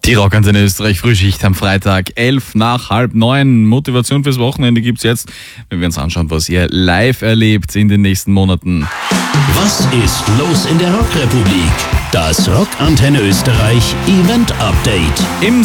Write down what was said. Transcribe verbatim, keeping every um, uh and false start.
Die Rockantenne Österreich Frühschicht am Freitag, elf nach halb neun. Motivation fürs Wochenende gibt's jetzt, wenn wir uns anschauen, was ihr live erlebt in den nächsten Monaten. Was ist los in der Rockrepublik? Das Rockantenne Österreich Event Update. Im